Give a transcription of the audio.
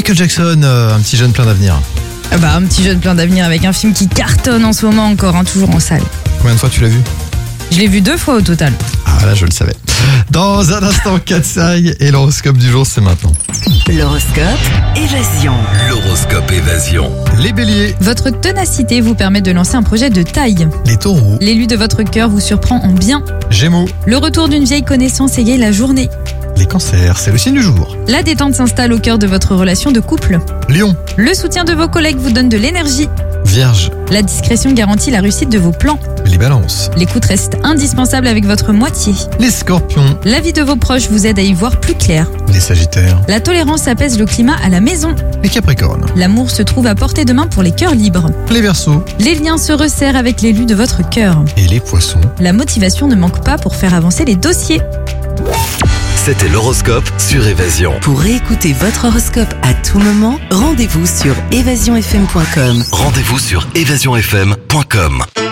Michael Jackson, un petit jeune plein d'avenir. Un petit jeune plein d'avenir avec un film qui cartonne en ce moment encore, toujours en salle. Combien de fois tu l'as vu? Je l'ai vu 2 fois au total. Ah là, je le savais. Dans un instant, Katsai et l'horoscope du jour, c'est maintenant. L'horoscope Évasion. L'horoscope Évasion. Les béliers, Votre ténacité vous permet de lancer un projet de taille. les taureaux, L'élu de votre cœur vous surprend en bien. gémeaux, Le retour d'une vieille connaissance égaye la journée. les cancers, c'est le signe du jour. La détente s'installe au cœur de votre relation de couple. Lion, Le soutien de vos collègues vous donne de l'énergie. vierge, La discrétion garantit la réussite de vos plans. les balances, L'écoute reste indispensable avec votre moitié. les scorpions, La vie de vos proches vous aide à y voir plus clair. les sagittaires, La tolérance apaise le climat à la maison. les capricornes, L'amour se trouve à portée de main pour les cœurs libres. les verseaux Les liens se resserrent avec l'élu de votre cœur. et les poissons. La motivation ne manque pas pour faire avancer les dossiers. C'était l'horoscope sur Évasion. Pour réécouter votre horoscope à tout moment, rendez-vous sur évasionfm.com. Rendez-vous sur évasionfm.com.